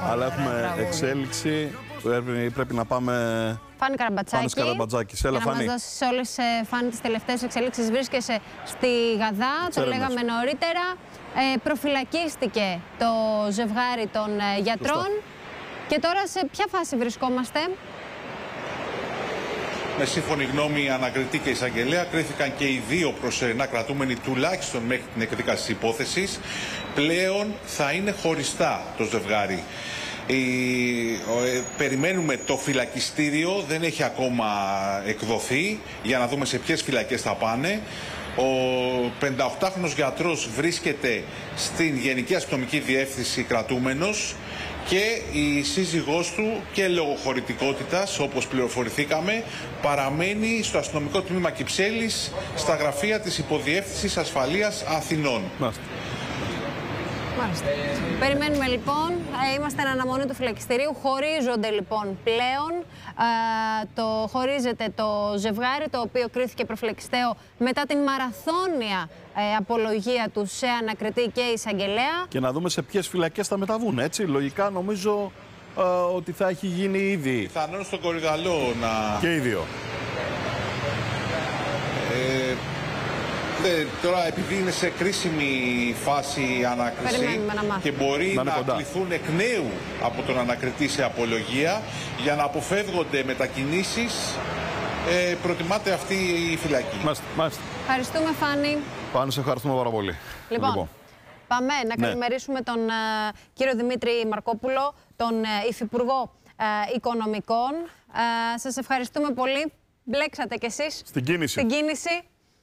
Αλλά έχουμε εξέλιξη. Πρέπει να πάμε. Φάνη Καραμπατζάκη. Για να μας δώσεις όλες, Φάνη, τις τελευταίες εξελίξεις. Βρίσκεσαι στη Γαδά, το λέγαμε νωρίτερα. Προφυλακίστηκε το ζευγάρι των γιατρών. Και τώρα σε ποια φάση βρισκόμαστε? Με σύμφωνη γνώμη ανακριτή και εισαγγελέα, κρίθηκαν και οι δύο προσωρινά κρατούμενοι τουλάχιστον μέχρι την εκδίκαση της υπόθεσης. Πλέον θα είναι χωριστά το ζευγάρι. Περιμένουμε το φυλακιστήριο, δεν έχει ακόμα εκδοθεί, για να δούμε σε ποιες φυλακές θα πάνε. Ο 58χρονος γιατρός βρίσκεται στην Γενική Αστυνομική Διεύθυνση κρατούμενος και η σύζυγός του και λόγω χωρητικότητας, όπως πληροφορηθήκαμε, παραμένει στο αστυνομικό τμήμα Κυψέλης, στα γραφεία της Υποδιεύθυνσης Ασφαλείας Αθηνών. Μάλιστα. Περιμένουμε λοιπόν, είμαστε εν αναμονή του φυλακιστηρίου, χωρίζονται λοιπόν πλέον, χωρίζεται το ζευγάρι το οποίο κρίθηκε προφυλακιστέο μετά την μαραθώνια απολογία του σε ανακριτή και εισαγγελέα. Και να δούμε σε ποιες φυλακές θα μεταβούν, έτσι, λογικά νομίζω ότι θα έχει γίνει ήδη. Πιθανόν στον Κορυδαλό να... Και οι δύο. Τώρα επειδή είναι σε κρίσιμη φάση η ανάκριση και μπορεί να κληθούν εκ νέου από τον ανακριτή σε απολογία για να αποφεύγονται μετακινήσεις, προτιμάται αυτή η φυλακή. Μάλιστα. Ευχαριστούμε, Φάνη. Πάνε, σε ευχαριστούμε πάρα πολύ. Λοιπόν, πάμε να καλημερίσουμε τον κύριο Δημήτρη Μαρκόπουλο, τον Υφυπουργό Οικονομικών. Σας ευχαριστούμε πολύ. Μπλέξατε κι εσείς στην κίνηση.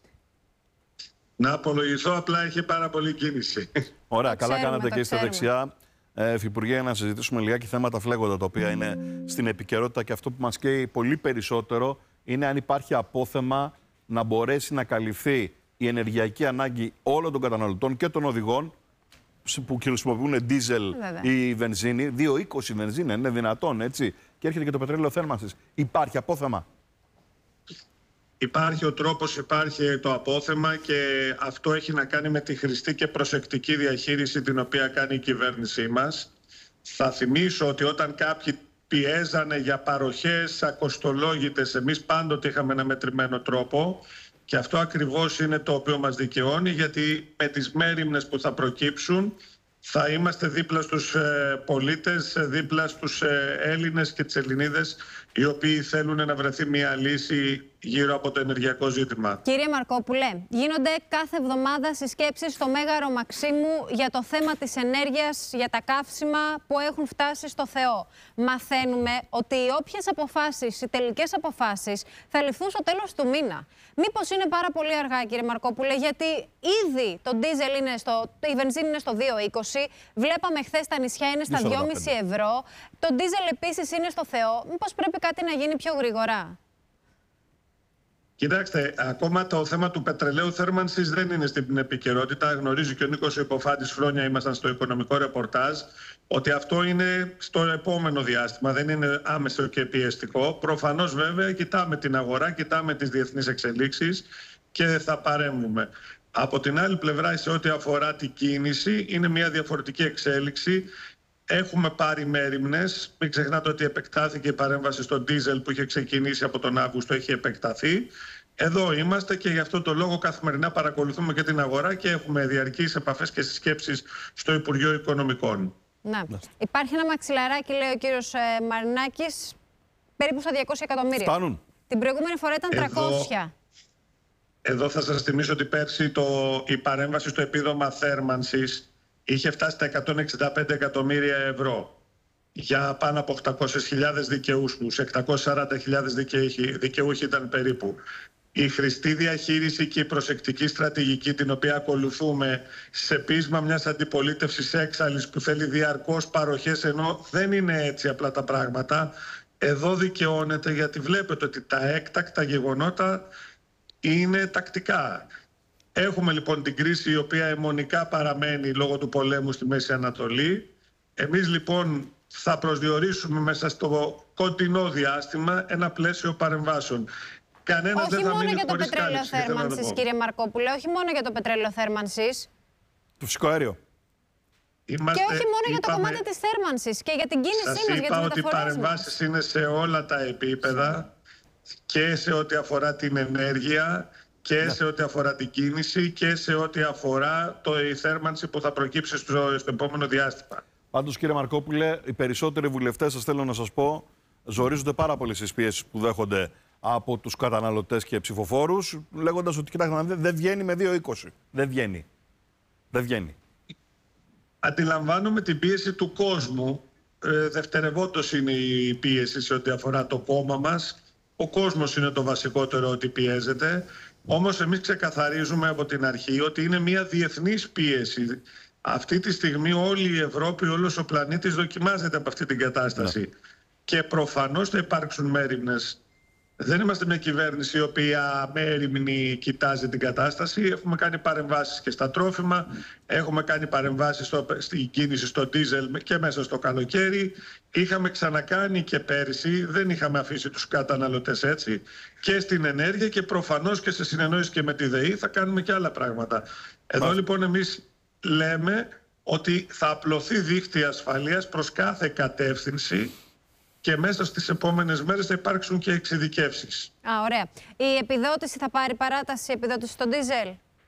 Να απολογηθώ, απλά είχε πάρα πολύ κίνηση. Ωραία, καλά κάνατε και είστε δεξιά. Υφυπουργέ, να συζητήσουμε λιγάκι θέματα φλέγοντα, τα οποία είναι στην επικαιρότητα, και αυτό που μας καίει πολύ περισσότερο είναι αν υπάρχει απόθεμα να μπορέσει να καλυφθεί η ενεργειακή ανάγκη όλων των καταναλωτών και των οδηγών που χρησιμοποιούν ντίζελ ή βενζίνη. 2,20 βενζίνα, είναι δυνατόν, έτσι? Και έρχεται και το πετρέλαιο θέρμανσης. Υπάρχει απόθεμα? Υπάρχει ο τρόπος, υπάρχει το απόθεμα, και αυτό έχει να κάνει με τη χρηστή και προσεκτική διαχείριση την οποία κάνει η κυβέρνησή μας. Θα θυμίσω ότι όταν κάποιοι πιέζανε για παροχές ακοστολόγητες, εμείς πάντοτε είχαμε ένα μετρημένο τρόπο, και αυτό ακριβώς είναι το οποίο μας δικαιώνει, γιατί με τις μέριμνες που θα προκύψουν θα είμαστε δίπλα στους πολίτες, δίπλα στους Έλληνες και τις Ελληνίδες, οι οποίοι θέλουν να βρεθεί μια λύση γύρω από το ενεργειακό ζήτημα. Κύριε Μαρκόπουλε, γίνονται κάθε εβδομάδα συσκέψεις στο Μέγαρο Μαξίμου για το θέμα της ενέργειας, για τα καύσιμα που έχουν φτάσει στο Θεό. Μαθαίνουμε ότι οι όποιες αποφάσεις, οι τελικές αποφάσεις θα ληφθούν στο τέλος του μήνα. Μήπως είναι πάρα πολύ αργά, κύριε Μαρκόπουλε, γιατί ήδη το ντίζελ η βενζίνη είναι στο 2,20, βλέπαμε χθες τα νησιά είναι στα 2,5 ευρώ, το ντίζελ επίσης είναι στο Θεό. Μήπως πρέπει κάτι να γίνει πιο γρήγορα? Κοιτάξτε, ακόμα το θέμα του πετρελαίου θέρμανσης δεν είναι στην επικαιρότητα. Γνωρίζει και ο Νίκος Υποφάντης, χρόνια ήμασταν στο οικονομικό ρεπορτάζ, ότι αυτό είναι στο επόμενο διάστημα, δεν είναι άμεσο και πιεστικό. Προφανώς βέβαια κοιτάμε την αγορά, κοιτάμε τις διεθνείς εξελίξεις και θα παρέμβουμε. Από την άλλη πλευρά, σε ό,τι αφορά την κίνηση, είναι μια διαφορετική εξέλιξη. Έχουμε πάρει μέριμνες. Μην ξεχνάτε ότι επεκτάθηκε η παρέμβαση στο ντίζελ που είχε ξεκινήσει από τον Αύγουστο, έχει επεκταθεί. Εδώ είμαστε και γι' αυτό το λόγο καθημερινά παρακολουθούμε και την αγορά και έχουμε διαρκείς επαφές και συσκέψεις στο Υπουργείο Οικονομικών. Ναι. Υπάρχει ένα μαξιλαράκι, λέει ο κύριος Μαρινάκης, περίπου στα 200 εκατομμύρια. Φτάνουν. Την προηγούμενη φορά ήταν 300. Εδώ θα σας θυμίσω ότι πέρσι η παρέμβαση στο επίδομα θέρμανσης είχε φτάσει στα 165 εκατομμύρια ευρώ για πάνω από 800.000 δικαιούχους, 640.000 δικαιούχοι ήταν περίπου. Η χρηστή διαχείριση και η προσεκτική στρατηγική την οποία ακολουθούμε σε πείσμα μιας αντιπολίτευσης έξαλλης που θέλει διαρκώς παροχές, ενώ δεν είναι έτσι απλά τα πράγματα, εδώ δικαιώνεται, γιατί βλέπετε ότι τα έκτακτα γεγονότα είναι τακτικά. Έχουμε λοιπόν την κρίση η οποία αιμονικά παραμένει λόγω του πολέμου στη Μέση Ανατολή. Εμείς λοιπόν θα προσδιορίσουμε μέσα στο κοντινό διάστημα ένα πλαίσιο παρεμβάσεων. Κανένας δεν θα μείνει χωρίς κάλυψη. Όχι μόνο για το πετρέλαιο θέρμανσης, κύριε Μαρκόπουλε, όχι μόνο για το πετρέλαιο θέρμανσης. Το φυσικό αέριο. Και όχι μόνο για το κομμάτι της θέρμανσης και για την κίνησή μας, για τις μεταφορές μας. Σας είπα ότι οι παρεμβάσεις είναι σε όλα τα επίπεδα, και σε ό,τι αφορά την ενέργεια, και σε ό,τι αφορά την κίνηση, και σε ό,τι αφορά η θέρμανση που θα προκύψει στο επόμενο διάστημα. Πάντως, κύριε Μαρκόπουλε, οι περισσότεροι βουλευτές, σας θέλω να σας πω, ζορίζονται πάρα πολύ στις πιέσεις που δέχονται από τους καταναλωτές και ψηφοφόρους, λέγοντας ότι, κοιτάξτε, δεν βγαίνει με 2,20. Δεν βγαίνει. Δεν βγαίνει. Αντιλαμβάνομαι την πίεση του κόσμου. Δευτερευόντως είναι η πίεση σε ό,τι αφορά το κόμμα μας. Ο κόσμος είναι το βασικότερο ότι πιέζεται. Όμως εμείς ξεκαθαρίζουμε από την αρχή ότι είναι μια διεθνής πίεση. Αυτή τη στιγμή όλη η Ευρώπη, όλος ο πλανήτης δοκιμάζεται από αυτή την κατάσταση. Ναι. Και προφανώς θα υπάρξουν μέριμνες. Δεν είμαστε μια κυβέρνηση η οποία με έρημνη κοιτάζει την κατάσταση. Έχουμε κάνει παρεμβάσεις και στα τρόφιμα, έχουμε κάνει παρεμβάσεις στην κίνηση στο ντίζελ και μέσα στο καλοκαίρι. Είχαμε ξανακάνει και πέρυσι, δεν είχαμε αφήσει τους καταναλωτές έτσι, και στην ενέργεια, και προφανώς και σε συνεννόηση και με τη ΔΕΗ θα κάνουμε και άλλα πράγματα. Εδώ λοιπόν εμείς λέμε ότι θα απλωθεί δίκτυο ασφαλείας προς κάθε κατεύθυνση και μέσα στις επόμενες μέρες θα υπάρξουν και εξειδικεύσεις. Ωραία. Η επιδότηση θα πάρει παράταση, η επιδότηση στο ντίζελ?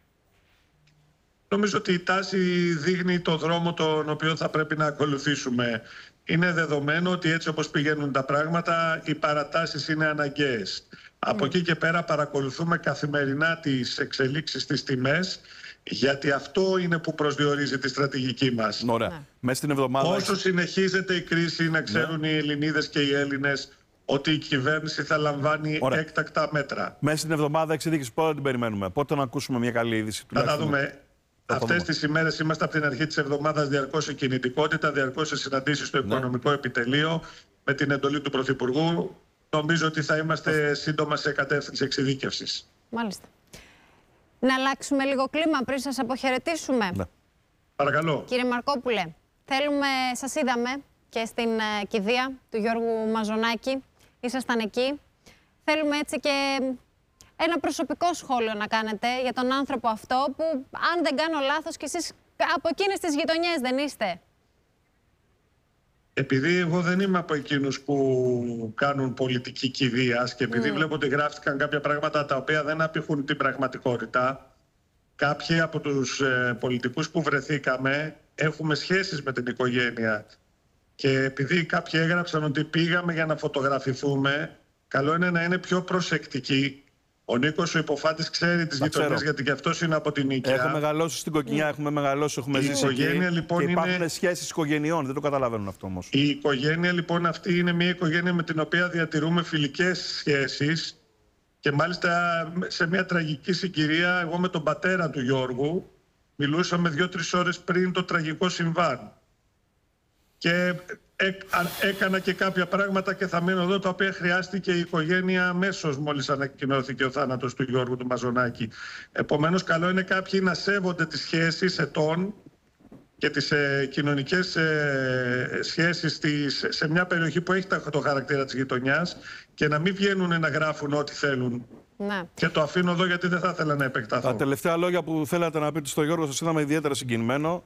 Νομίζω ότι η τάση δείχνει το δρόμο τον οποίο θα πρέπει να ακολουθήσουμε. Είναι δεδομένο ότι έτσι όπως πηγαίνουν τα πράγματα, οι παρατάσεις είναι αναγκαίες. Από εκεί και πέρα παρακολουθούμε καθημερινά τις εξελίξεις στις τιμές, γιατί αυτό είναι που προσδιορίζει τη στρατηγική μας. Ωραία. Μέσα στην εβδομάδα... Όσο συνεχίζεται η κρίση, να ξέρουν οι Ελληνίδες και οι Έλληνες ότι η κυβέρνηση θα λαμβάνει έκτακτα μέτρα. Μέσα στην εβδομάδα εξειδίκευση, πότε την περιμένουμε? Πότε να ακούσουμε μια καλή είδηση? Θα τα δούμε. Αυτές τις ημέρες είμαστε από την αρχή της εβδομάδας διαρκώς σε κινητικότητα, διαρκώς σε συναντήσεις στο Οικονομικό Επιτελείο με την εντολή του Πρωθυπουργού. Νομίζω ότι θα είμαστε σύντομα σε κατεύθυνση εξειδίκευσης. Μάλιστα. Να αλλάξουμε λίγο κλίμα πριν σας αποχαιρετήσουμε. Ναι. Παρακαλώ. Κύριε Μαρκόπουλε, σας είδαμε και στην κηδεία του Γιώργου Μαζονάκη. Ήσασταν εκεί. Θέλουμε έτσι και ένα προσωπικό σχόλιο να κάνετε για τον άνθρωπο αυτό που, αν δεν κάνω λάθος, κι εσείς από εκείνες τις γειτονιές δεν είστε? Επειδή εγώ δεν είμαι από εκείνους που κάνουν πολιτική κηδείας και επειδή βλέπω ότι γράφτηκαν κάποια πράγματα τα οποία δεν απηχούν την πραγματικότητα, κάποιοι από τους πολιτικούς που βρεθήκαμε έχουμε σχέσεις με την οικογένεια. Και επειδή κάποιοι έγραψαν ότι πήγαμε για να φωτογραφηθούμε, καλό είναι να είναι πιο προσεκτικοί. Ο Νίκος ο υποφάτης ξέρει τις γειτονιές, γιατί και αυτός είναι από την Νίκαια. Έχω μεγαλώσει στην Κοκκινιά, έχουμε μεγαλώσει, έχουμε ζήσει εκεί. Λοιπόν, και υπάρχουν σχέσεις οικογενειών, δεν το καταλαβαίνουν αυτό όμως. Η οικογένεια λοιπόν αυτή είναι μια οικογένεια με την οποία διατηρούμε φιλικές σχέσεις και μάλιστα σε μια τραγική συγκυρία, εγώ με τον πατέρα του Γιώργου μιλούσαμε 2-3 ώρες πριν το τραγικό συμβάν. Και έκανα και κάποια πράγματα και θα μείνω εδώ, τα οποία χρειάστηκε η οικογένεια αμέσως μόλις ανακοινώθηκε ο θάνατος του Γιώργου του Μαζονάκη. Επομένως, καλό είναι κάποιοι να σέβονται τις σχέσεις ετών και τις κοινωνικές σχέσεις σε μια περιοχή που έχει το χαρακτήρα της γειτονιάς και να μην βγαίνουν να γράφουν ό,τι θέλουν. Ναι. Και το αφήνω εδώ γιατί δεν θα ήθελα να επεκταθώ. Τα τελευταία λόγια που θέλατε να πείτε στον Γιώργο, σας είδαμε ιδιαίτερα συγκινημένο.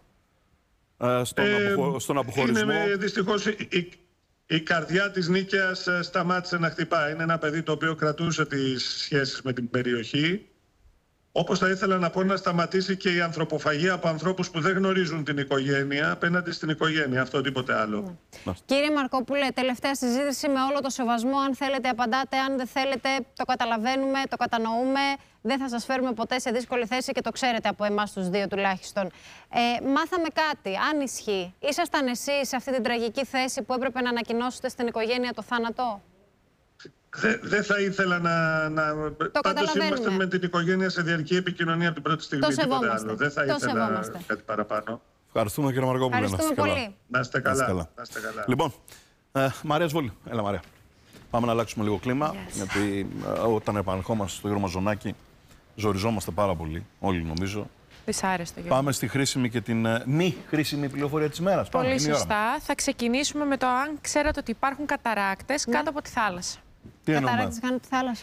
Στον αποχωρισμό. Δυστυχώς η καρδιά της Νίκαιας σταμάτησε να χτυπάει. Είναι ένα παιδί το οποίο κρατούσε τις σχέσεις με την περιοχή. Όπως θα ήθελα να πω, να σταματήσει και η ανθρωποφαγία από ανθρώπους που δεν γνωρίζουν την οικογένεια απέναντι στην οικογένεια. Αυτό τίποτε άλλο. Κύριε Μαρκόπουλε, τελευταία συζήτηση, με όλο το σεβασμό. Αν θέλετε απαντάτε, αν δεν θέλετε το καταλαβαίνουμε, το κατανοούμε. Δεν θα σας φέρουμε ποτέ σε δύσκολη θέση και το ξέρετε από εμάς τους δύο τουλάχιστον. Μάθαμε κάτι, αν ισχύει. Ήσασταν εσείς σε αυτή την τραγική θέση που έπρεπε να ανακοινώσετε στην οικογένεια το θάνατο? Δεν θα ήθελα να... Πάντως είμαστε με την οικογένεια σε διαρκή επικοινωνία από την πρώτη στιγμή. Το σεβόμαστε. Δεν θα ήθελα κάτι παραπάνω. Ευχαριστούμε κύριε Μαρκόπουλε. Ευχαριστούμε πολύ. Να είστε καλά. Λοιπόν, Μαρία Σβόλη, έλα Μαρία. Πάμε να αλλάξουμε λίγο κλίμα, γιατί όταν επανερχόμαστε στο Γιώργο Μαζονάκη ζοριζόμαστε πάρα πολύ, όλοι νομίζω. Δυσάρεστο. Πάμε στη χρήσιμη και την μη χρήσιμη πληροφορία της ημέρας. Πολύ σωστά. Θα ξεκινήσουμε με το αν ξέρατε ότι υπάρχουν καταράκτες κάτω από τη θάλασσα. Τι εννοούμε? Καταράκτες κάτω από τη θάλασσα.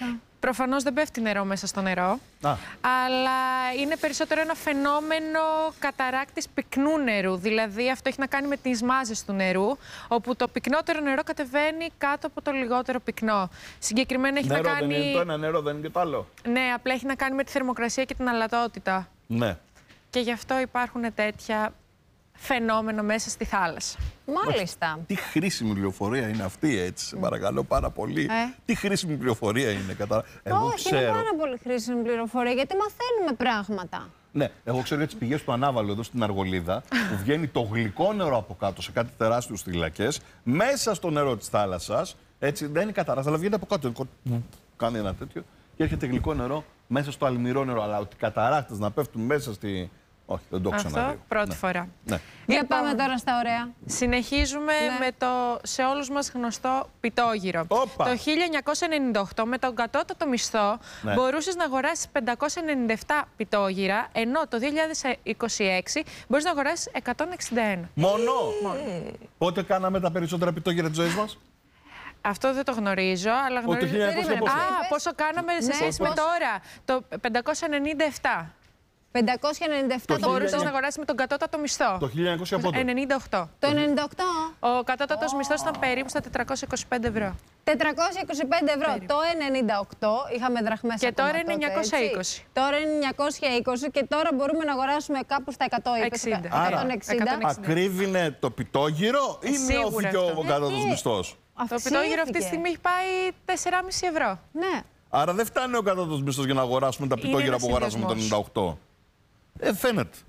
Προφανώς δεν πέφτει νερό μέσα στο νερό, αλλά είναι περισσότερο ένα φαινόμενο καταράκτης πυκνού νερού. Δηλαδή αυτό έχει να κάνει με τις μάζες του νερού, όπου το πυκνότερο νερό κατεβαίνει κάτω από το λιγότερο πυκνό. Συγκεκριμένα έχει νερό να κάνει... δεν είναι το ένα, νερό δεν είναι και το άλλο. Ναι, απλά έχει να κάνει με τη θερμοκρασία και την αλατότητα. Ναι. Και γι' αυτό υπάρχουν τέτοια φαινόμενα μέσα στη θάλασσα. Μάλιστα. Τι χρήσιμη πληροφορία είναι αυτή, έτσι, σε παρακαλώ πάρα πολύ. Τι χρήσιμη πληροφορία είναι, Όχι, είναι πάρα πολύ χρήσιμη πληροφορία, γιατί μαθαίνουμε πράγματα. Ναι, εγώ ξέρω για τις πηγές του Ανάβαλου εδώ στην Αργολίδα, που βγαίνει το γλυκό νερό από κάτω σε κάτι τεράστιους θύλακες, μέσα στο νερό της θάλασσας, έτσι, δεν είναι καταράστα, αλλά βγαίνει από κάτω. Κάνει ένα τέτοιο και έρχεται γλυκό νερό μέσα στο αλμυρό νερό. Αλλά ότι οι καταράκτες να πέφτουν μέσα στη. Όχι, δεν το ξαναδεί. Αυτό πρώτη φορά. Ναι. Για πάμε τώρα στα ωραία. Συνεχίζουμε με το σε όλους μας γνωστό πιτόγυρο. Όπα. Το 1998 με τον κατώτατο μισθό μπορούσες να αγοράσεις 597 πιτόγυρα, ενώ το 2026 μπορείς να αγοράσεις 161. Μόνο! Πότε κάναμε τα περισσότερα πιτόγυρα της ζωής μας? Αυτό δεν το γνωρίζω, αλλά γνωρίζω... πόσο κάναμε σε σχέση με τώρα. Το 597. 597 το μπορούσες να αγοράσεις με τον κατώτατο μισθό. Το 1900 πότε? 98. Το 98. Ο κατώτατος μισθός ήταν περίπου στα 425 ευρώ. 425 ευρώ. Το 98 είχαμε δραχμές. Και τώρα είναι 920. Τώρα είναι 920 και τώρα μπορούμε να αγοράσουμε κάπου στα 160. Άρα, ακρίβεινε το πιτόγυρο ή μειώθηκε ο κατώτατος μισθός? Το πιτόγυρο αυτή τη στιγμή έχει πάει 4,5 ευρώ. Ναι. Άρα δεν φτάνει ο κατώτατος μισθός για να αγοράσουμε τα πιτόγυρα που αγοράσαμε το 98. Φαίνεται.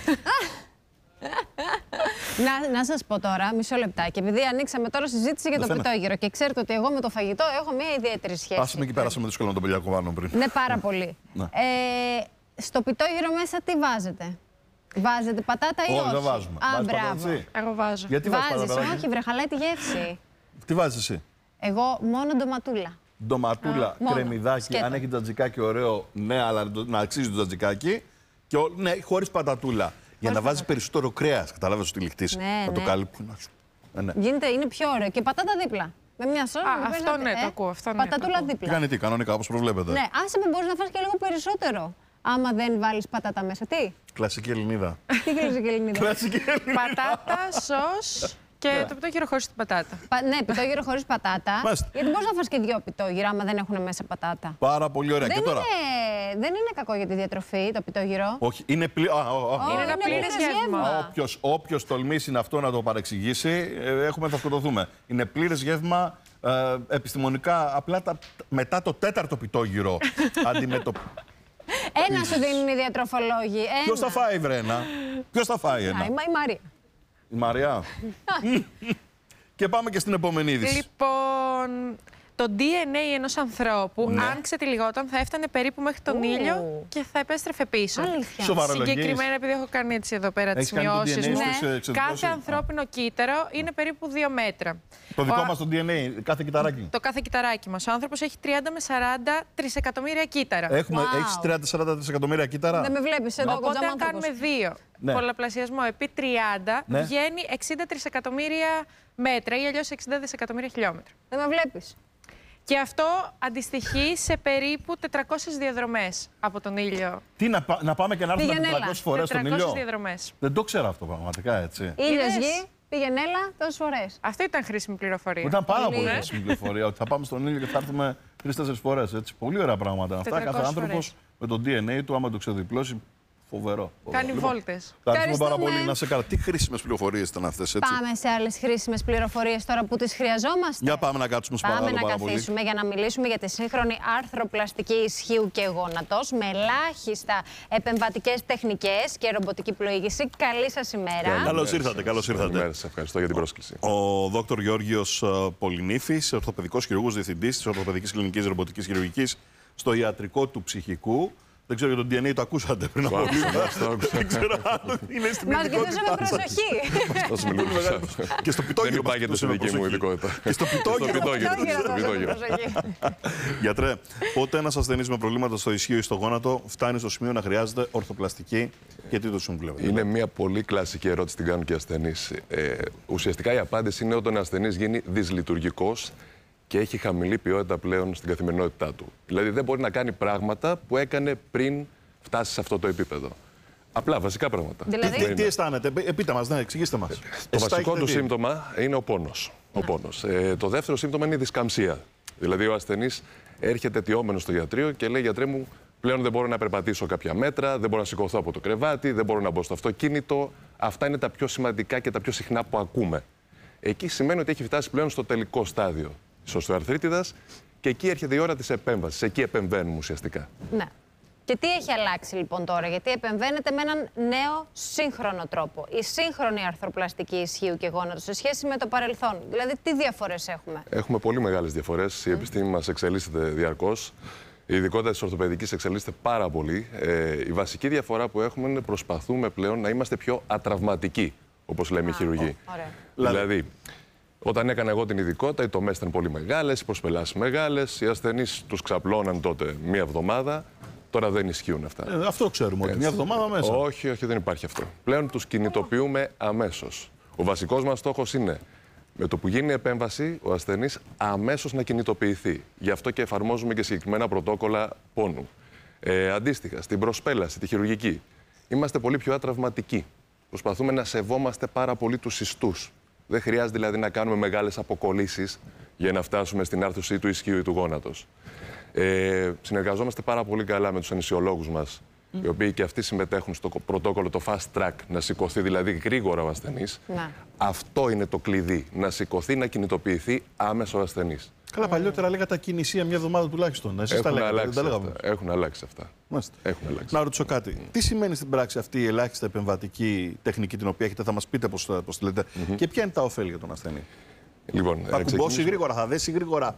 Να σας πω τώρα, μισό λεπτάκι, επειδή ανοίξαμε τώρα συζήτηση για το πιτόγυρο και ξέρετε ότι εγώ με το φαγητό έχω μια ιδιαίτερη σχέση. Άσε με εκεί πέρασαμε δύσκολα με τον Πελιακό Βάνο πριν. Ναι, πάρα πολύ. Στο πιτόγυρο μέσα τι βάζετε? Βάζετε πατάτα ή όχι? Όχι, δεν βάζουμε. Μπράβο. Εγώ βάζω. Γιατί βάζεις? Όχι, βρε, χαλάει τη γεύση. Τι βάζεις εσύ? Εγώ μόνο ντοματούλα. Ντοματούλα, κρεμμυδάκι, αν έχει τζατζικάκι ωραίο, ναι, αλλά να αξίζει το τζατζικάκι. Και ναι, χωρίς πατατούλα. Για να βάζεις περισσότερο κρέας, καταλάβες ότι λιχτείς. Να το καλύπτουν. Γίνεται, είναι πιο ωραίο. Και πατάτα δίπλα. Με μια σόρα. Αυτό ναι, το ακούω. Πατατούλα δίπλα. Τι κάνει, τι, κανονικά, όπως προβλέπετε. Ναι, άσε με, μπορείς να φας και λίγο περισσότερο. Άμα δεν βάλεις πατάτα μέσα. Τι? Κλασική Ελληνίδα. Τι κλασική Ελληνίδα? Κλασική Ελληνίδα. Πατάτα, σως. Και το πιτόγυρο χωρίς την πατάτα. Ναι, πιτόγυρο χωρίς πατάτα. Γιατί μπορείς να φας και 2 πιτόγυρα άμα δεν έχουν μέσα πατάτα. Πάρα πολύ ωραία. Δεν, και τώρα. δεν είναι κακό για τη διατροφή το πιτόγυρο. Όχι, είναι είναι ένα πλήρες γεύμα. Όποιος τολμήσει να αυτό να το παρεξηγήσει, θα σκοτωθούμε. Είναι πλήρες γεύμα. Επιστημονικά, απλά μετά το 4ο πιτόγυρο Ένα σου δίνουν οι διατροφολόγοι. Ποιος θα φάει, βρένα? Ποιος θα φάει ένα? Η Μαρία. Η Μαρία. Και πάμε και στην επόμενη είδηση. Λοιπόν, το DNA ενός ανθρώπου, αν ξετυλιγόταν, θα έφτανε περίπου μέχρι τον ήλιο και θα επέστρεφε πίσω. Συγκεκριμένα, επειδή έχω κάνει έτσι εδώ πέρα τις σημειώσεις μου, κάθε ανθρώπινο κύτταρο είναι περίπου 2 μέτρα. Το δικό μας το DNA, κάθε κυταράκι. Το κάθε κυταράκι μας. Ο άνθρωπος έχει 30 με 40 τρισεκατομμύρια κύτταρα. Έχεις 30-40 τρισεκατομμύρια κύτταρα. Δεν με βλέπεις εδώ. Οπότε αν κάνουμε 2 πολλαπλασιασμό επί 30, βγαίνει 60 τρισεκατομμύρια μέτρα ή αλλιώς 60 δισεκατομμύρια χιλιόμετρα. Δεν με βλέπεις. Και αυτό αντιστοιχεί σε περίπου 400 διαδρομές από τον ήλιο. Τι, να πάμε και να έρθουμε 400 φορές στον ήλιο? 400 διαδρομές. Δεν το ξέρω αυτό πραγματικά, έτσι. Ήλιος γη, πήγαινε έλα τόσες φορές. Αυτό ήταν χρήσιμη πληροφορία. Ήταν πάρα πολύ χρήσιμη πληροφορία, ότι θα πάμε στον ήλιο και θα έρθουμε 3-4 φορές, έτσι. Πολύ ωραία πράγματα αυτά. Κάθε άνθρωπος με το DNA του, άμα το ξεδιπλώσει, φοβερό. Κάνει βόλτες. Ευχαριστούμε πάρα πολύ. Να σε καλά. Τι χρήσιμες πληροφορίες ήταν αυτές, έτσι. Πάμε σε άλλες χρήσιμες πληροφορίες τώρα που τις χρειαζόμαστε. Για πάμε να κάτσουμε στο Πάμε να καθίσουμε για να μιλήσουμε για τη σύγχρονη άρθροπλαστική ισχύου και γόνατος με ελάχιστα επεμβατικές τεχνικές και ρομποτική πλοήγηση. Καλή σας ημέρα. Καλώς ήρθατε. Καλώς ήρθατε. Καλημέρα σας. Ευχαριστώ για την πρόσκληση. Ο Δόκτωρ Γεώργιος Πολυνήφης, ορθοπαιδικός χειρουργός διευθυντής της Ορθοπαιδικής Κλινικής Ρομποτικής Χειρουργικής στο Ιατρικό του Ψυχικού. Δεν ξέρω για τον DNA, το ακούσατε πριν από λίγο. Δεν ξέρω αν είναι στην Μας κοιτούσαμε προσοχή. Και στο πιτόγυρο. Δεν υπάγεται στη δική μου ειδικότητα. Και στο πιτόγυρο. Γιατρέ, πότε ένας ασθενής με προβλήματα στο ισχύο ή στο γόνατο φτάνει στο σημείο να χρειάζεται ορθοπλαστική και τι το συμβουλεύετε? Είναι μια πολύ κλασική ερώτηση, την κάνουν και οι ασθενείς. Ουσιαστικά η απάντηση είναι όταν ο ασθενής γίνει δυσλειτουργικός και έχει χαμηλή ποιότητα πλέον στην καθημερινότητά του. Δηλαδή δεν μπορεί να κάνει πράγματα που έκανε πριν φτάσει σε αυτό το επίπεδο. Απλά βασικά πράγματα. Δηλαδή... Τι αισθάνεται, πείτε μας, ναι, εξηγήστε μας. Το βασικό του σύμπτωμα είναι ο πόνος. Το δεύτερο σύμπτωμα είναι η δισκαμψία. Δηλαδή ο ασθενής έρχεται αιτιόμενος στο γιατρείο και λέει: γιατρέ μου, πλέον δεν μπορώ να περπατήσω κάποια μέτρα, δεν μπορώ να σηκωθώ από το κρεβάτι, δεν μπορώ να μπω στο αυτοκίνητο. Αυτά είναι τα πιο σημαντικά και τα πιο συχνά που ακούμε. Εκεί σημαίνει ότι έχει φτάσει πλέον στο τελικό στάδιο της οστεοαρθρίτιδας και εκεί έρχεται η ώρα της επέμβασης. Εκεί επεμβαίνουμε ουσιαστικά. Ναι. Και τι έχει αλλάξει λοιπόν τώρα, γιατί επεμβαίνετε με έναν νέο σύγχρονο τρόπο. Η σύγχρονη αρθροπλαστική ισχύου και γόνατος σε σχέση με το παρελθόν. Δηλαδή, τι διαφορές έχουμε? Έχουμε πολύ μεγάλες διαφορές. Η επιστήμη μας εξελίσσεται διαρκώς. Η ειδικότητα της ορθοπαιδικής εξελίσσεται πάρα πολύ. Η βασική διαφορά που έχουμε είναι προσπαθούμε πλέον να είμαστε πιο ατραυματικοί, όπως λέμε οι χειρουργοί. Δηλαδή, όταν έκανα εγώ την ειδικότητα, οι τομές ήταν πολύ μεγάλες, οι προσπελάσεις μεγάλες, οι ασθενείς τους ξαπλώναν τότε μία εβδομάδα. Τώρα δεν ισχύουν αυτά. Αυτό ξέρουμε, ότι μια εβδομάδα μέσα. Όχι, δεν υπάρχει αυτό. Πλέον τους κινητοποιούμε αμέσως. Ο βασικός μας στόχος είναι με το που γίνει η επέμβαση, ο ασθενής αμέσως να κινητοποιηθεί. Γι' αυτό και εφαρμόζουμε και συγκεκριμένα πρωτόκολλα πόνου. Αντίστοιχα, στην προσπέλαση, τη χειρουργική, είμαστε πολύ πιο ατραυματικοί. Προσπαθούμε να σεβόμαστε πάρα πολύ τους ιστούς. Δεν χρειάζεται δηλαδή να κάνουμε μεγάλες αποκολλήσεις για να φτάσουμε στην άρθρωση του ισχύου ή του γόνατος. Συνεργαζόμαστε πάρα πολύ καλά με τους αναισθησιολόγους μας, οι οποίοι και αυτοί συμμετέχουν στο πρωτόκολλο το fast track, να σηκωθεί δηλαδή γρήγορα ο ασθενής. Αυτό είναι το κλειδί, να σηκωθεί, να κινητοποιηθεί άμεσα ο ασθενής. Καλά, παλιότερα λέγατε ακινησία μια εβδομάδα τουλάχιστον. Εσείς τα λέγατε, δεν τα λέγαμε. Έχουν αλλάξει αυτά. Να ρωτήσω κάτι. Τι σημαίνει στην πράξη αυτή η ελάχιστα επεμβατική τεχνική την οποία έχετε, θα μας πείτε πώς τη λέτε, και ποια είναι τα ωφέλη για τον ασθενή? Λοιπόν, θα κουμπώσει γρήγορα, θα δέσει γρήγορα.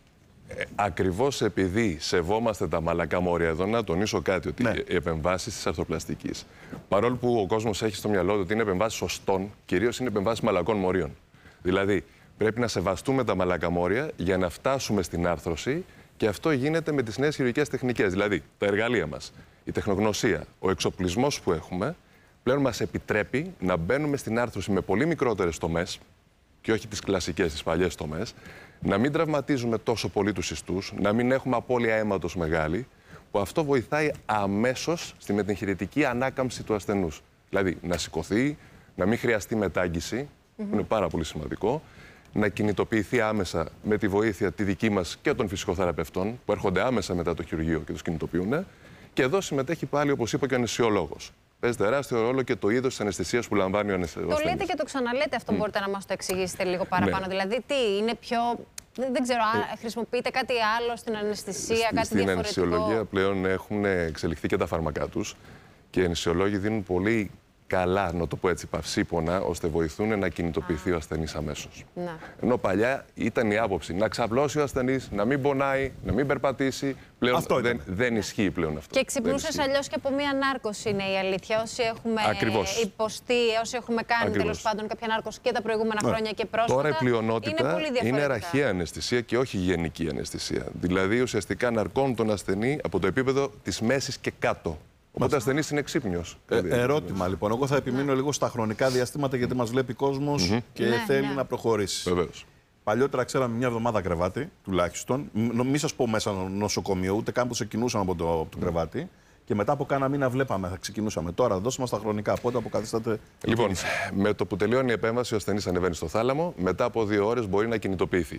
Ακριβώς επειδή σεβόμαστε τα μαλακά μόρια, εδώ να τονίσω κάτι, ότι οι επεμβάσεις της αρθροπλαστικής, παρόλο που ο κόσμος έχει στο μυαλό του ότι είναι επεμβάσεις οστών, κυρίως είναι επεμβάσεις μαλακών μορίων. Δηλαδή, πρέπει να σεβαστούμε τα μαλακά μόρια για να φτάσουμε στην άρθρωση και αυτό γίνεται με τις νέες χειρουργικές τεχνικές. Δηλαδή, τα εργαλεία μας, η τεχνογνωσία, ο εξοπλισμός που έχουμε, πλέον μας επιτρέπει να μπαίνουμε στην άρθρωση με πολύ μικρότερες τομές και όχι τις κλασικές, τις παλιές τομές, να μην τραυματίζουμε τόσο πολύ τους ιστούς, να μην έχουμε απώλεια αίματος μεγάλη, που αυτό βοηθάει αμέσως στη μετεγχειρητική ανάκαμψη του ασθενούς. Δηλαδή, να σηκωθεί, να μην χρειαστεί μετάγγιση, που είναι πάρα πολύ σημαντικό, να κινητοποιηθεί άμεσα με τη βοήθεια τη δική μας και των φυσικοθεραπευτών, που έρχονται άμεσα μετά το χειρουργείο και τους κινητοποιούν. Και εδώ συμμετέχει πάλι, όπως είπε και ο αναισθησιολόγος. Παίζει τεράστιο ρόλο και το είδος της αναισθησίας που λαμβάνει ο αναισθησιολόγος. Το λέτε και το ξαναλέτε αυτό, μπορείτε να μας το εξηγήσετε λίγο παραπάνω? Δηλαδή, τι είναι πιο. Δεν ξέρω, χρησιμοποιείτε κάτι άλλο στην αναισθησία, κάτι διαφορετικό? Στην αναισθησιολογία πλέον έχουν εξελιχθεί και τα φάρμακά τους και οι αναισθησιολόγοι δίνουν πολύ καλά, να το πω έτσι, παυσίπονα, ώστε βοηθούν να κινητοποιηθεί ο ασθενής αμέσως. Ενώ παλιά ήταν η άποψη να ξαπλώσει ο ασθενής, να μην πονάει, να μην περπατήσει. Πλέον δεν ισχύει πλέον αυτό. Και ξυπνούσες αλλιώς και από μία ανάρκωση, είναι η αλήθεια. Όσοι έχουμε υποστεί, όσοι έχουμε κάνει τέλος πάντων κάποια ανάρκωση και τα προηγούμενα χρόνια και πρόσφατα. Τώρα η πλειονότητα είναι ραχαία αναισθησία και όχι γενική αναισθησία. Δηλαδή ουσιαστικά ναρκώνουν τον ασθενή από το επίπεδο της μέσης και κάτω. Οπότε ο ασθενής είναι ξύπνιος. Ερώτημα λοιπόν. Εγώ θα επιμείνω λίγο στα χρονικά διαστήματα, γιατί μας βλέπει κόσμος και θέλει να προχωρήσει. Βεβαίως. Παλιότερα ξέραμε μια εβδομάδα κρεβάτι, τουλάχιστον. Μην σας πω μέσα νοσοκομείο, ούτε καν που ξεκινούσαμε από το κρεβάτι. Και μετά από κάνα μήνα βλέπαμε, θα ξεκινούσαμε. Τώρα, δώσε μας τα χρονικά. Πότε αποκαθίσταται? Λοιπόν, με το που τελειώνει η επέμβαση, ο ασθενής ανεβαίνει στο θάλαμο. Μετά από 2 ώρες μπορεί να κινητοποιηθεί.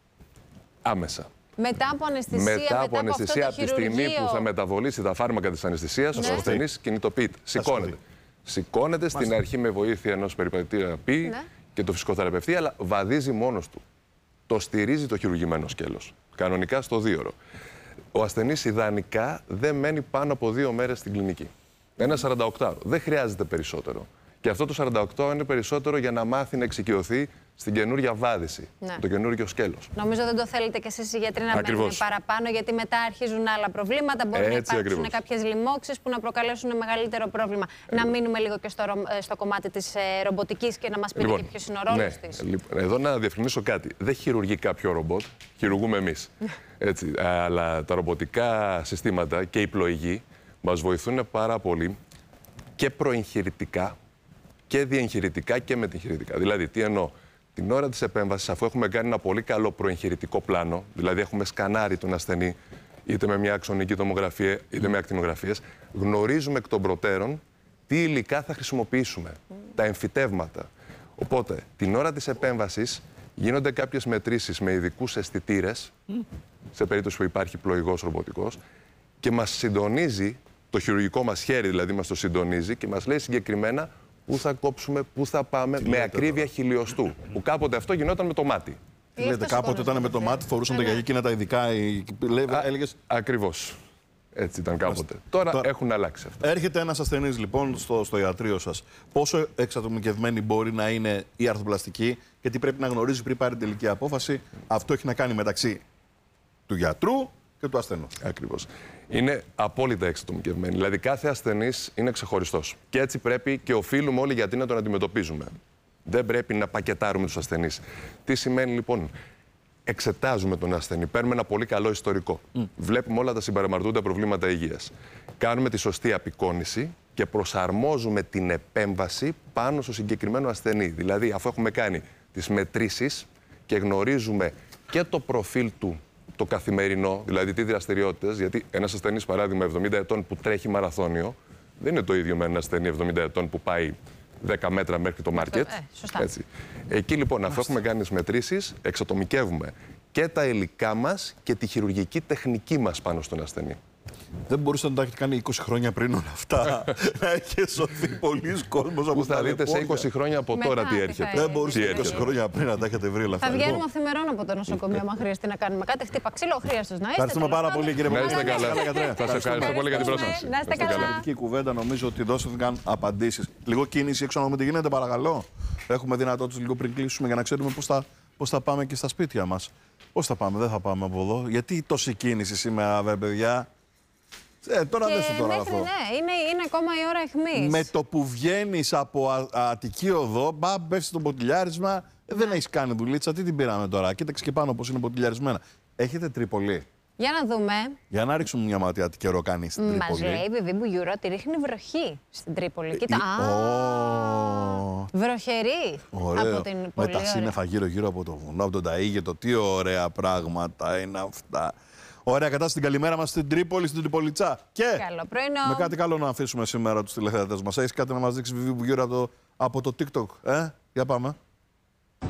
Άμεσα. Μετά από αναισθησία, από τη στιγμή που θα μεταβολήσει τα φάρμακα της αναισθησίας, ο ασθενής κινητοποιείται. Σηκώνεται στην αρχή με βοήθεια ενός περιπατητήρα και το φυσικοθεραπευτή, αλλά βαδίζει μόνος του. Το στηρίζει το χειρουργημένο σκέλος. Κανονικά στο 2ωρο. Ο ασθενής ιδανικά δεν μένει πάνω από 2 μέρες στην κλινική. Ένα 48ωρο. Δεν χρειάζεται περισσότερο. Και αυτό το 48ωρο είναι περισσότερο για να μάθει να εξοικειωθεί στην καινούργια βάδιση, το καινούργιο σκέλος. Νομίζω δεν το θέλετε κι εσείς οι γιατροί να μένουν παραπάνω, γιατί μετά αρχίζουν άλλα προβλήματα. Μπορεί να υπάρξουν κάποιες λοιμώξεις που να προκαλέσουν μεγαλύτερο πρόβλημα. Να μείνουμε λίγο και στο κομμάτι της ρομποτικής και να μας πείτε και ποιος είναι ο ρόλος της. Εδώ να διευκρινίσω κάτι. Δεν χειρουργεί κάποιο ρομπότ, χειρουργούμε εμείς. Αλλά τα ρομποτικά συστήματα και η πλοηγή μας βοηθούν πάρα πολύ και προεγχειρητικά και διεγχειρητικά και μετεγχειρητικά. Δηλαδή, τι εννοώ? την ώρα της επέμβασης, αφού έχουμε κάνει ένα πολύ καλό προεγχειρητικό πλάνο, δηλαδή έχουμε σκανάρει τον ασθενή είτε με μια αξονική τομογραφία είτε με ακτινογραφίες, γνωρίζουμε εκ των προτέρων τι υλικά θα χρησιμοποιήσουμε, τα εμφυτεύματα. Οπότε, την ώρα της επέμβασης γίνονται κάποιες μετρήσεις με ειδικούς αισθητήρες, σε περίπτωση που υπάρχει πλοηγός ρομποτικός, και μας συντονίζει, το χειρουργικό μας χέρι δηλαδή μας το συντονίζει και μας λέει συγκεκριμένα πού θα κόψουμε, πού θα πάμε, με ακρίβεια χιλιοστού. Που κάποτε αυτό γινόταν με το μάτι. Τι λέτε, κάποτε ήταν με το μάτι, φορούσαν το γιαγί και τα ειδικά. Έλεγες. Ακριβώς. Έτσι ήταν κάποτε. Τώρα έχουν αλλάξει αυτά. Έρχεται ένας ασθενής λοιπόν στο ιατρείο σας. Πόσο εξατομικευμένη μπορεί να είναι η αρθροπλαστική και τι πρέπει να γνωρίζει πριν πάρει την τελική απόφαση. Αυτό έχει να κάνει μεταξύ του γιατρού και του ασθενούς. Ακριβώς. Είναι απόλυτα εξατομικευμένη. Δηλαδή κάθε ασθενής είναι ξεχωριστός. Και έτσι πρέπει και οφείλουμε όλοι γιατί να τον αντιμετωπίζουμε. Δεν πρέπει να πακετάρουμε τους ασθενείς. Τι σημαίνει λοιπόν? Εξετάζουμε τον ασθενή, παίρνουμε ένα πολύ καλό ιστορικό. Βλέπουμε όλα τα συμπαραμαρτούντα προβλήματα υγείας. Κάνουμε τη σωστή απεικόνηση και προσαρμόζουμε την επέμβαση πάνω στο συγκεκριμένο ασθενή. Δηλαδή, αφού έχουμε κάνει τις μετρήσεις και γνωρίζουμε και το προφίλ του το καθημερινό, δηλαδή τι δραστηριότητες, γιατί ένας ασθενής, παράδειγμα, 70 ετών που τρέχει μαραθώνιο, δεν είναι το ίδιο με ένα ασθενή 70 ετών που πάει 10 μέτρα μέχρι το μάρκετ. Έτσι. Εκεί λοιπόν, αφού έχουμε κάνει τις μετρήσεις, εξατομικεύουμε και τα υλικά μας και τη χειρουργική τεχνική μας πάνω στον ασθενή. Δεν μπορούσατε να τα έχετε κάνει 20 χρόνια πριν όλα αυτά. Να έχει σωθεί πολλοί κόσμος από τα δείτε σε 20 χρόνια από τώρα τι έρχεται. Δεν μπορούσατε 20 χρόνια πριν να τα έχετε βρει όλα αυτά. Θα βγαίνουμε αυθημερών από το νοσοκομείο, άμα χρειαστεί να κάνουμε κάτι. Χτύπα ξύλο, χρειάζεται να είστε. Ευχαριστούμε πάρα πολύ, κύριε Μαγκάλη. Να είστε καλά. Θα σας ευχαριστώ πολύ για την πρόσκληση. Να είστε καλά. Η κουβέντα νομίζω ότι δώσαν απαντήσεις. Λίγο κίνηση έξω να δούμε τι γίνεται, παρακαλώ. Έχουμε δυνατότητες λίγο πριν κλείσουμε για να ξέρουμε πώς θα πάμε και στα σπίτια μας. Πώς θα πάμε, δεν θα πάμε από εδώ. Γιατί τόση κίνηση σήμερα, παιδιά. Τώρα δεν σου τώρα αυτό. Ναι, είναι ακόμα η ώρα αιχμής. Με το που βγαίνεις από Αττική Οδό, πέφτει στο ποτηλιάρισμα, δεν έχεις κάνει δουλίτσα. Τι την πήραμε τώρα? Κοίταξε και πάνω πώς είναι ποτηλιαρισμένα. Έχετε Τρίπολη? Για να δούμε. Για να ρίξουμε μια ματιά τι καιρό κάνει στην Τρίπολη. Μας λέει η Βιβί Μπουγιουρό ότι ρίχνει βροχή στην Τρίπολη. Κοίτα. Βροχερή. Ωραίο. Από την με τα σύννεφα γύρω-γύρω από το βουνό, από τον Ταΐγετο. Τι ωραία πράγματα είναι αυτά. Ωραία κατάσταση, την καλημέρα μας στην Τρίπολη, στην Τριπολιτσά. Και καλό πρωινό. Με κάτι καλό να αφήσουμε σήμερα τους τηλεθεατές μας. Έχεις κάτι να μας δείξει, Βιβί Μπουγιουρό, από το TikTok? Για πάμε.